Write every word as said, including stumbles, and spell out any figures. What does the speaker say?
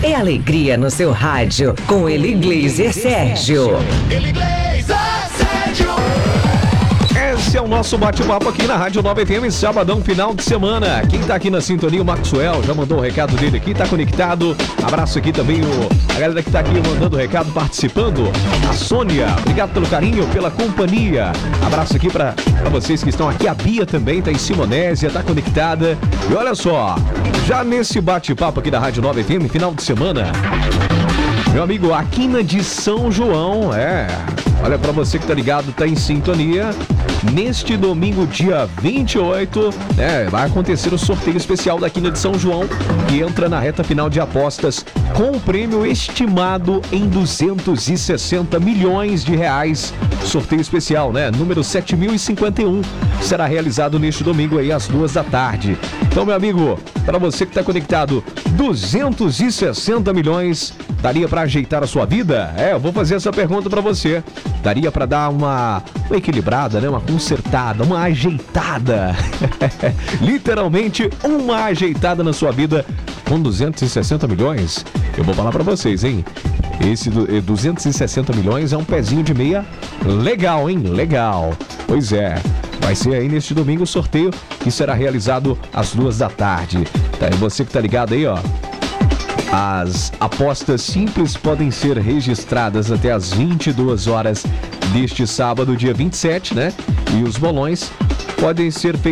é alegria no seu rádio com Eli Glazer Sérgio. Eli Glazer Sérgio. Esse é o nosso bate-papo aqui na Rádio nove F M, sabadão, final de semana. Quem tá aqui na sintonia, o Maxwell, já mandou o recado dele aqui, tá conectado. Abraço aqui também o, a galera que tá aqui mandando o recado, participando. A Sônia, obrigado pelo carinho, pela companhia. Abraço aqui pra, pra vocês que estão aqui. A Bia também tá em Simonésia, tá conectada. E olha só, já nesse bate-papo aqui da Rádio nove F M, final de semana, meu amigo, a Quina de São João, é... Olha, pra você que tá ligado, tá em sintonia, neste domingo, dia vinte e oito, né, vai acontecer o sorteio especial da Quina de São João, que entra na reta final de apostas com o prêmio estimado em duzentos e sessenta milhões de reais. Sorteio especial, né? Número sete mil e cinquenta e um. Será realizado neste domingo aí às duas da tarde. Então, meu amigo, para você que tá conectado, duzentos e sessenta milhões, daria para ajeitar a sua vida? É, eu vou fazer essa pergunta para você. Daria para dar uma, uma equilibrada, né? Uma consertada, uma ajeitada. Literalmente uma ajeitada na sua vida com duzentos e sessenta milhões. Eu vou falar para vocês, hein? Esse do, duzentos e sessenta milhões é um pezinho de meia legal, hein? Legal. Pois é. Vai ser aí neste domingo o sorteio que será realizado às duas da tarde. Tá, e você que tá ligado aí, ó. As apostas simples podem ser registradas até às vinte e duas horas deste sábado, dia vinte e sete, né? E os bolões podem ser feitos